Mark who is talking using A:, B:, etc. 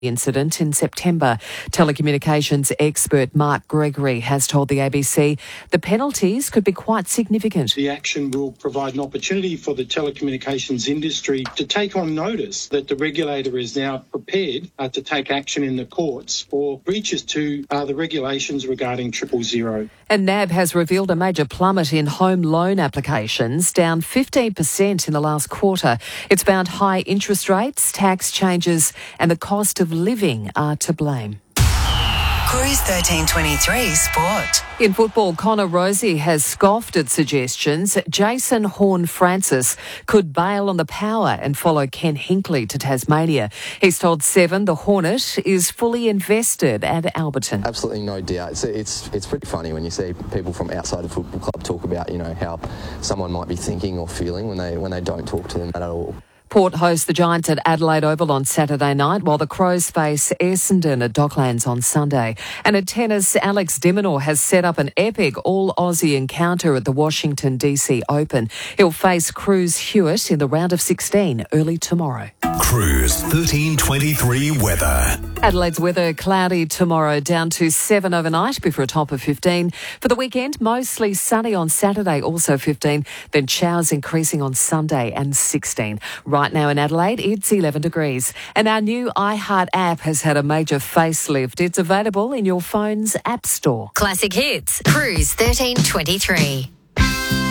A: incident in September. Telecommunications expert Mark Gregory has told the ABC the penalties could be quite significant.
B: The action will provide an opportunity for the telecommunications industry to take on notice that the regulator is now prepared to take action in the courts for breaches to the regulations regarding 000.
A: And NAB has revealed a major plummet in home loan applications, down 15% in the last quarter. It's found high interest rates, tax changes and the cost of living are to blame.
C: Cruise 1323 Sport.
A: In football, Connor Rozee has scoffed at suggestions Jason Horne-Francis could bail on the Power and follow Ken Hinkley to Tasmania. He's told Seven the Hornet is fully invested at Alberton.
D: Absolutely no doubt. It's pretty funny when you see people from outside the football club talk about, how someone might be thinking or feeling when they don't talk to them at all.
A: Port host the Giants at Adelaide Oval on Saturday night, while the Crows face Essendon at Docklands on Sunday. And at tennis, Alex de Minaur has set up an epic all-Aussie encounter at the Washington DC Open. He'll face Cruz Hewitt in the round of 16 early tomorrow.
E: Cruise 1323 weather.
A: Adelaide's weather cloudy tomorrow, down to 7 overnight before a top of 15. For the weekend, mostly sunny on Saturday, also 15. Then showers increasing on Sunday and 16. Right now in Adelaide, it's 11 degrees. And our new iHeart app has had a major facelift. It's available in your phone's app store.
C: Classic Hits. Cruise 1323.